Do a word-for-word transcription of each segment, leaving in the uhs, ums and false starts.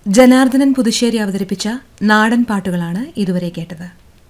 ജനാർദ്ദനൻ പുതുശ്ശേരി അവതരിപ്പിച്ച നാടൻ പാട്ടുകളാണ് ഇതുവരെ കേട്ടത്.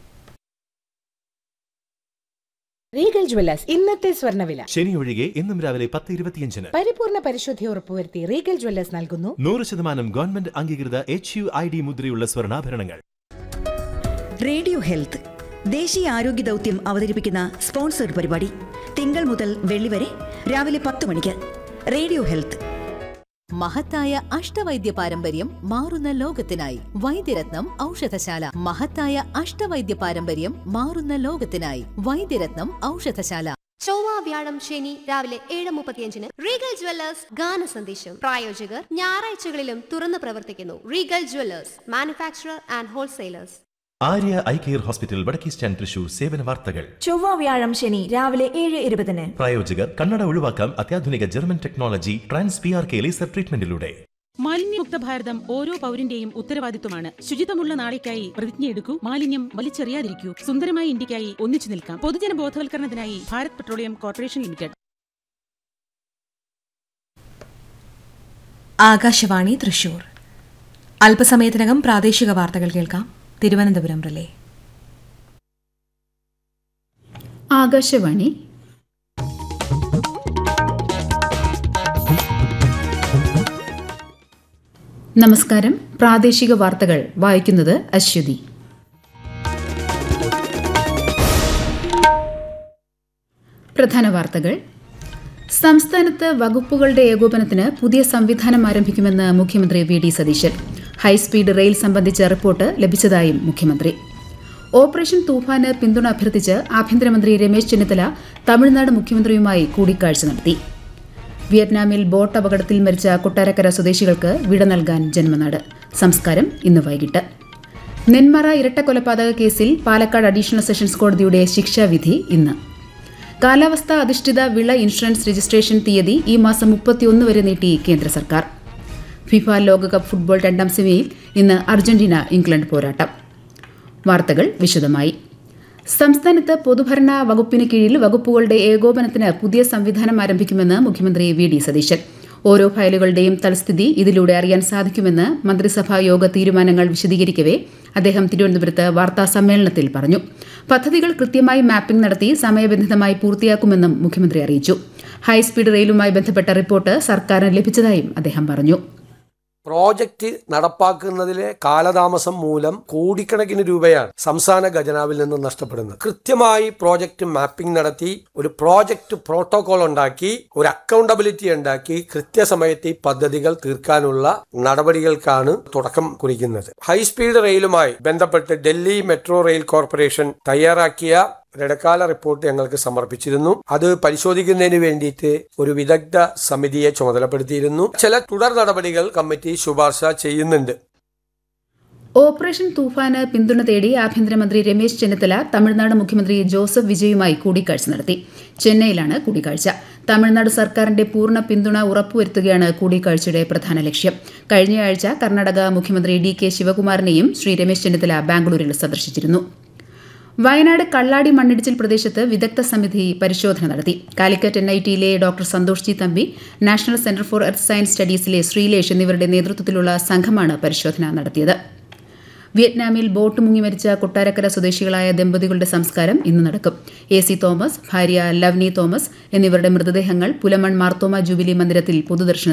റീഗൽ ജ്വല്ലേഴ്സ് ഇന്നത്തെ സ്വർണ്ണവില. ശനി ഒഴികെ ഇന്നും രാവിലെ പത്ത് ഇരുപത്തിയഞ്ചിന് പരിപൂർണ പരിശുദ്ധി ഉറപ്പുവരുത്തി റീഗൽ ജ്വല്ലേഴ്സ് നൽകുന്നു നൂറ് ശതമാനം ഗവൺമെന്റ് അംഗീകൃത എച്ച് യു ഐ ഡി മുദ്രയുള്ള സ്വർണ്ണാഭരണങ്ങൾ. റേഡിയോ ഹെൽത്ത് ദേശീയ ആരോഗ്യ ദൗത്യം അവതരിപ്പിക്കുന്ന സ്പോൺസർഡ് പരിപാടി തിങ്കൾ മുതൽ വെള്ളി വരെ രാവിലെ പത്ത് മണിക്ക്. Radio health. മഹത്തായ അഷ്ടവൈദ്യ പാരമ്പര്യം മാറുന്ന ലോകത്തിനായി വൈദ്യരത്നം ഔഷധശാല. മഹത്തായ അഷ്ടവൈദ്യ പാരമ്പര്യം മാറുന്ന ലോകത്തിനായി വൈദ്യരത്നം ഔഷധശാല. ചൊവ്വ വ്യാഴം ശനി രാവിലെ ഏഴ് മുപ്പത്തിയഞ്ചിന് റീഗൽ ജ്വല്ലേഴ്സ് ഗാന സന്ദേശം. പ്രായോജകർ ഞായറാഴ്ചകളിലും തുറന്നു പ്രവർത്തിക്കുന്നു. Regal Jewellers, manufacturer and wholesalers. Arya eye care hospital വടക്കേ സ്റ്റാൻഡ് തൃശൂർ. സേവന വാർത്തകൾ ചൊവ്വ വ്യാഴം ശനി രാവിലെ ഏഴ് ഇരുപതിന്. പ്രായോജകർ കണ്ണട ഒഴിവാക്കാം അത്യാധുനിക German technology trans P R K laser ട്രീറ്റ്മെന്റിലൂടെ. മാലിന്യമുക്ത ഭാരതം ഓരോ പൗരന്റെയും ഉത്തരവാദിത്വമാണ്. ശുചിത്വമുള്ള നാളേക്കായി പ്രതിജ്ഞയെടുക്കൂ. മാലിന്യം വലിച്ചെറിയാതിരിക്കൂ. സുന്ദരമായ ഇന്ത്യക്കായി ഒന്നിച്ചു നിൽക്കാം. പൊതുജന ബോധവൽക്കരണത്തിനായി Bharat petroleum corporation limited. Akashvani Thrissur. അല്പസമയത്തിനകം പ്രാദേശിക വാർത്തകൾ കേൾക്കാം. തിരുവനന്തപുരം റിലേ. ആകാശവാണി. നമസ്കാരം. പ്രാദേശിക വാർത്തകൾ വായിക്കുന്നത് അശ്വതി. പ്രധാന വാർത്തകൾ. സംസ്ഥാനത്ത് വകുപ്പുകളുടെ ഏകോപനത്തിന് പുതിയ സംവിധാനം ആരംഭിക്കുമെന്ന് മുഖ്യമന്ത്രി V D Satheesan. High speed rail സംബന്ധിച്ച റിപ്പോർട്ട് ലഭിച്ചതായും മുഖ്യമന്ത്രി. ഓപ്പറേഷൻ തൂഫാന് പിന്തുണ അഭ്യർത്ഥിച്ച് ആഭ്യന്തരമന്ത്രി രമേശ് ചെന്നിത്തല തമിഴ്നാട് മുഖ്യമന്ത്രിയുമായി കൂടിക്കാഴ്ച നടത്തി. വിയറ്റ്നാമിൽ ബോട്ട് അപകടത്തിൽ മരിച്ച കൊട്ടാരക്കര സ്വദേശികൾക്ക് വിട നൽകാൻ ജന്മനാട്. സംസ്കാരം ഇന്ന് വൈകിട്ട്. നെന്മറ ഇരട്ടക്കൊലപാതക കേസിൽ പാലക്കാട് അഡീഷണൽ സെഷൻസ് കോടതിയുടെ ശിക്ഷാവിധി ഇന്ന്. കാലാവസ്ഥാ അധിഷ്ഠിത വിള ഇൻഷുറൻസ് രജിസ്ട്രേഷൻ തീയതി ഈ മാസം മുപ്പത്തിയൊന്ന് വരെ നീട്ടി കേന്ദ്ര സർക്കാർ. ഫിഫ ലോകകപ്പ് ഫുട്ബോൾ രണ്ടാം സെമിയിൽ ഇന്ന് അർജന്റീന ഇംഗ്ലണ്ട് പോരാട്ടം. വാർത്തകൾ വിശദമായി. സംസ്ഥാനത്ത് പൊതുഭരണ വകുപ്പിന് കീഴിൽ വകുപ്പുകളുടെ ഏകോപനത്തിന് പുതിയ സംവിധാനം ആരംഭിക്കുമെന്ന് മുഖ്യമന്ത്രി വി ഡി സതീശൻ. ഓരോ ഫയലുകളുടെയും തൽസ്ഥിതി ഇതിലൂടെ അറിയാൻ സാധിക്കുമെന്ന് മന്ത്രിസഭാ യോഗ തീരുമാനങ്ങൾ വിശദീകരിക്കവേ അദ്ദേഹം തിരുവനന്തപുരത്ത് വാർത്താ സമ്മേളനത്തിൽ പറഞ്ഞു. പദ്ധതികൾ കൃത്യമായി മാപ്പിംഗ് നടത്തി സമയബന്ധിതമായി പൂർത്തിയാക്കുമെന്നും മുഖ്യമന്ത്രി അറിയിച്ചു. ഹൈസ്പീഡ് റെയിലുമായി ബന്ധപ്പെട്ട റിപ്പോർട്ട് സർക്കാരിന് ലഭിച്ചതായും അദ്ദേഹം പറഞ്ഞു. പ്രോജക്റ്റ് നടപ്പാക്കുന്നതിലെ കാലതാമസം മൂലം കോടിക്കണക്കിന് രൂപയാണ് സംസ്ഥാന ഖജനാവിൽ നിന്ന് നഷ്ടപ്പെടുന്നത്. കൃത്യമായി പ്രോജക്റ്റ് മാപ്പിംഗ് നടത്തി ഒരു പ്രോജക്റ്റ് പ്രോട്ടോകോൾ ഉണ്ടാക്കി ഒരു അക്കൗണ്ടബിലിറ്റി ഉണ്ടാക്കി കൃത്യസമയത്ത് ഈ പദ്ധതികൾ തീർക്കാനുള്ള നടപടികൾക്കാണ് തുടക്കം കുറിക്കുന്നത്. ഹൈസ്പീഡ് റെയിലുമായി ബന്ധപ്പെട്ട് ഡൽഹി മെട്രോ റെയിൽ കോർപ്പറേഷൻ തയ്യാറാക്കിയ ഇടക്കാല റിപ്പോർട്ട് ഞങ്ങൾക്ക് സമർപ്പിച്ചിരുന്നു. അത് പരിശോധിക്കുന്നതിന് വേണ്ടിയിട്ട് ഒരു വിദഗ്ധ സമിതിയെ ചുമതലപ്പെടുത്തിയിരുന്നു. ചില തുടർ നടപടികൾ കമ്മിറ്റി ശുപാർശ ചെയ്യുന്നുണ്ട്. ഓപ്പറേഷൻ തൂഫാന് പിന്തുണ തേടി ആഭ്യന്തരമന്ത്രി രമേശ് ചെന്നിത്തല തമിഴ്നാട് മുഖ്യമന്ത്രി ജോസഫ് വിജയുമായി കൂടിക്കാഴ്ച നടത്തി. ചെന്നൈയിലാണ് കൂടിക്കാഴ്ച. തമിഴ്നാട് സർക്കാരിന്റെ പൂർണ്ണ പിന്തുണ ഉറപ്പുവരുത്തുകയാണ് കൂടിക്കാഴ്ചയുടെ പ്രധാന ലക്ഷ്യം. കഴിഞ്ഞയാഴ്ച കർണാടക മുഖ്യമന്ത്രി ഡി കെ ശിവകുമാറിനെയും ശ്രീ രമേശ് ചെന്നിത്തല ബാംഗ്ലൂരിൽ സന്ദർശിച്ചിരുന്നു. വയനാട് കള്ളാടി മണ്ണിടിച്ചിൽ പ്രദേശത്ത് വിദഗ്ധ സമിതി പരിശോധന നടത്തി. Calicut N I ടിയിലെ doctor Santhosh G Thampi, national centre for earth science സ്റ്റഡീസിലെ Sreelesh എന്നിവരുടെ നേതൃത്വത്തിലുള്ള സംഘമാണ് പരിശോധന നടത്തിയത്. വിയറ്റ്നാമിൽ ബോട്ട് മുങ്ങി മരിച്ച കൊട്ടാരക്കര സ്വദേശികളായ ദമ്പതികളുടെ സംസ്കാരം ഇന്ന് നടക്കും. എ സി തോമസ്, ഭാര്യ ലവ്നി തോമസ് എന്നിവരുടെ മൃതദേഹങ്ങൾ പുലമൺ മാർത്തോമ ജൂബിലി മന്ദിരത്തിൽ പൊതുദർശനം